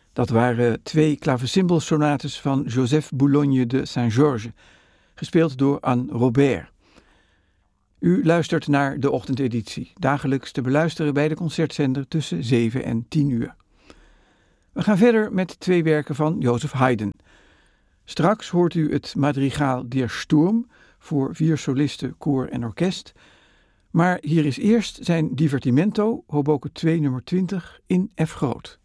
Dat waren 2 klavecimbelsonates van Joseph Boulogne de Saint-Georges, gespeeld door Anne Robert. U luistert naar de ochtendeditie, dagelijks te beluisteren bij de concertzender tussen 7 en 10 uur. We gaan verder met 2 werken van Joseph Haydn. Straks hoort u het Madrigaal Der Sturm voor 4 solisten, koor en orkest. Maar hier is eerst zijn Divertimento, Hoboken 2 nummer 20 in F groot.